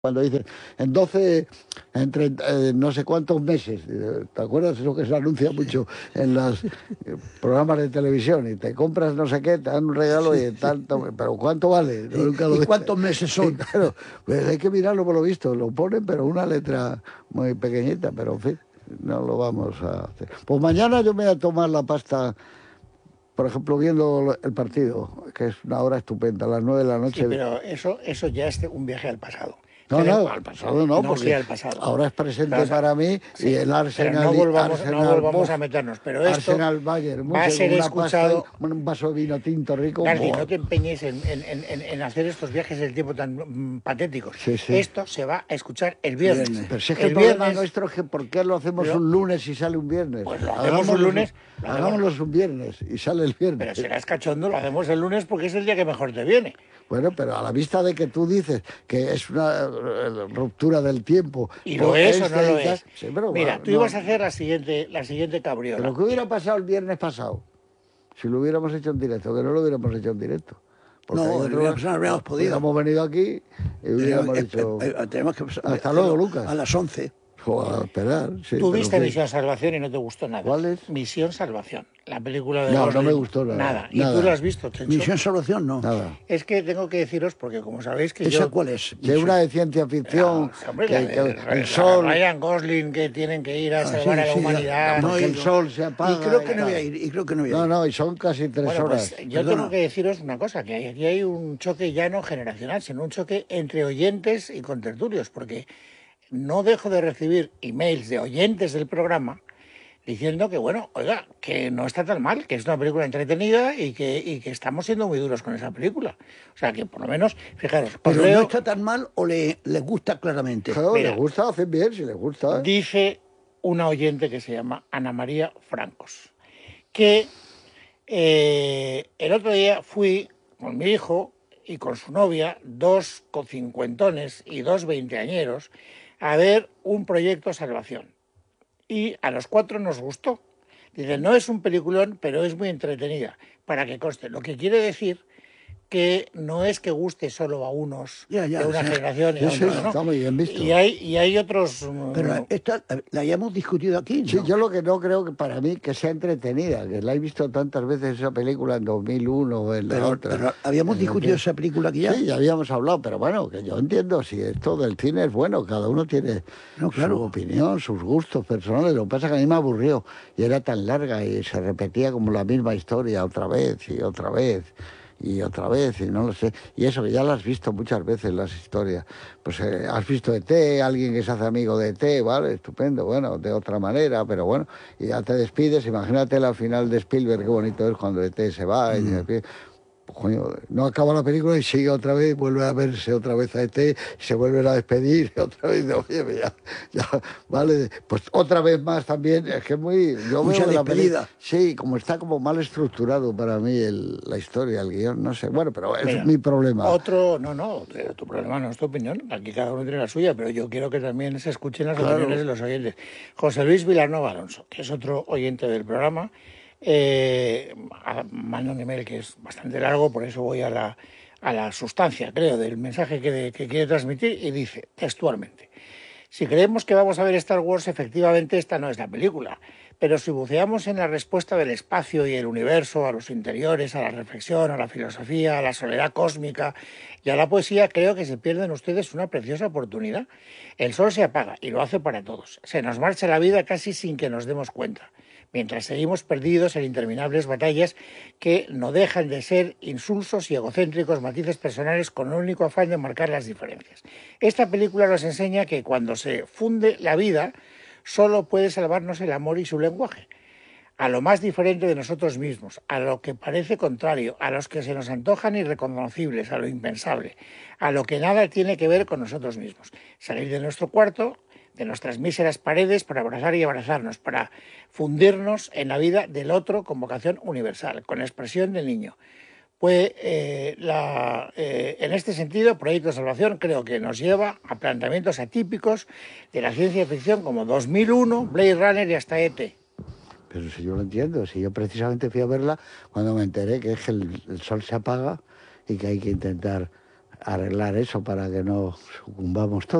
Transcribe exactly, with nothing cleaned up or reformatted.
Cuando dicen, en doce, entre eh, no sé cuántos meses, eh, ¿te acuerdas eso que se anuncia mucho en los eh, programas de televisión? Y te compras no sé qué, te dan un regalo y tanto, pero ¿cuánto vale? No, nunca lo ¿Y dicen. cuántos meses son? Y claro, pues hay que mirarlo por lo visto, lo ponen, pero una letra muy pequeñita, pero en fin, no lo vamos a hacer. Pues mañana yo me voy a tomar la pasta, por ejemplo, viendo el partido, que es una hora estupenda, a las nueve de la Sí, noche. pero eso, eso ya es un viaje al pasado. No, Tenemos- no, al pasado no, no, porque sí, al pasado. ahora es presente Claro, para mí sí, y el Arsenal, pero no volvamos, Arsenal, no volvamos bof, a meternos. Pero esto Arsenal Bayern, va a mucho, ser con una escuchado. pasta y un vaso de vino tinto rico. Darcy, ¡buah! no te empeñes en, en- en- en hacer estos viajes del tiempo tan mm, patéticos. Sí, sí. Esto se va a escuchar el viernes. Viernes. Pero si es que el, el problema viernes, nuestro es que ¿por qué lo hacemos Pero- un lunes y sale un viernes? Pues lo hacemos un Hagámoslo- lunes, lo hacemos- Hagámoslo un viernes y sale el viernes. pero serás cachondo, lo hacemos el lunes porque es el día que mejor te viene. Bueno, pero a la vista de que tú dices que es una eh, ruptura del tiempo. Y lo pues es o no este lo y tal, es. sí, pero Mira, bueno, tú no. ibas a hacer la siguiente, la siguiente cabriola. Pero ¿qué hubiera pasado el viernes pasado? Si lo hubiéramos hecho en directo, que no lo hubiéramos hecho en directo. Porque No, hay el otro- viernes no habríamos podido. Hubiéramos venido aquí y hubiéramos Eh, dicho... eh, eh, tenemos que Hasta luego, Lucas. A las once. O a esperar, sí. Tú pero viste en fin. Misión Salvación y no te gustó nada. ¿Cuál es? Misión Salvación, la película de No, no Gosling. me gustó nada, Nada. ¿Y nada. tú la has visto, Chencho? Misión Salvación, no. Nada. Es que tengo que deciros, porque como sabéis que ¿Esa yo... cuál es? De una de ciencia ficción, Ah, hombre, que, la que de- la el de sol... Ryan Gosling, que tienen que ir a Ah, salvar sí, a la sí, humanidad. no, porque y el no. sol se apaga... Y creo que y no voy a tal. ir, y creo que no voy a ir. No, no, y son casi tres Bueno, horas. pues yo Perdona. tengo que deciros una cosa, que hay- aquí hay un choque ya no generacional, sino un choque entre oyentes y contertulios, porque no dejo de recibir emails de oyentes del programa diciendo que, bueno, oiga, que no está tan mal, que es una película entretenida y que, y que estamos siendo muy duros con esa película. O sea, que por lo menos, fijaros, os Pero leo, no está tan mal o le, les gusta claramente. Claro, Mira. les gusta, hacen bien, si les gusta. ¿eh? dice una oyente que se llama Ana María Francos, que eh, el otro día fui con mi hijo y con su novia, dos cincuentones y dos veinteañeros, a ver un proyecto Salvación. Y a los cuatro nos gustó. Dice, no es un peliculón, pero es muy entretenida, para que conste. Lo que quiere decir que no es que guste solo a unos Ya, ya, de una sí. generación y a Sí, sí, otros, ¿no? está muy bien visto. Y hay, y hay otros... mm, Pero esta la hayamos discutido aquí, Sí, ¿no? yo lo que no creo que para mí que sea entretenida, que la he visto tantas veces esa película en dos mil uno o en la Pero, otra. pero habíamos En discutido el que- esa película aquí ya. Sí, ya habíamos hablado, pero bueno, que yo entiendo, si esto del cine es bueno, cada uno tiene No, claro. su opinión, sus gustos personales. Lo que pasa es que a mí me aburrió y era tan larga y se repetía como la misma historia otra vez y otra vez y otra vez y no lo sé. Y eso que ya lo has visto muchas veces las historias. Pues eh, has visto E T, alguien que se hace amigo de E T, vale, estupendo, bueno, de otra manera, pero bueno, y ya te despides. Imagínate la final de Spielberg, qué bonito es cuando E T se va y se despide. Coño, no acaba la película y sigue otra vez, vuelve a verse otra vez a E T, se vuelven a despedir, otra vez, oye, ya, ya, vale, pues otra vez más también, es que es muy... Yo Mucha veo que la peli- despedida. Sí, como está como mal estructurado para mí el- la historia, el guión, no sé, bueno, pero es Mira, mi problema. Otro, no, no, pero tu problema no es tu opinión, aquí cada uno tiene la suya, pero yo quiero que también se escuchen las Claro. opiniones de los oyentes. José Luis Vilanova Alonso, que es otro oyente del programa, eh, a- manda un email que es bastante largo, por eso voy a la, a la sustancia, creo, del mensaje que, de- que quiere transmitir, y dice textualmente: si creemos que vamos a ver Star Wars, efectivamente esta no es la película. Pero si buceamos en la respuesta del espacio y el universo, a los interiores, a la reflexión, a la filosofía, a la soledad cósmica y a la poesía, creo que se pierden ustedes una preciosa oportunidad. El sol se apaga y lo hace para todos. Se nos marcha la vida casi sin que nos demos cuenta, mientras seguimos perdidos en interminables batallas que no dejan de ser insulsos y egocéntricos matices personales con el único afán de marcar las diferencias. Esta película nos enseña que cuando se funde la vida, solo puede salvarnos el amor y su lenguaje, a lo más diferente de nosotros mismos, a lo que parece contrario, a los que se nos antojan irreconocibles, a lo impensable, a lo que nada tiene que ver con nosotros mismos. Salir de nuestro cuarto, de nuestras míseras paredes, para abrazar y abrazarnos, para fundirnos en la vida del otro con vocación universal, con expresión del niño. Pues eh, la, eh, en este sentido, Proyecto de Salvación creo que nos lleva a planteamientos atípicos de la ciencia ficción como dos mil uno, Blade Runner y hasta E T. Pero si yo lo entiendo, si yo precisamente fui a verla cuando me enteré que es que el, el sol se apaga y que hay que intentar arreglar eso para que no sucumbamos todos.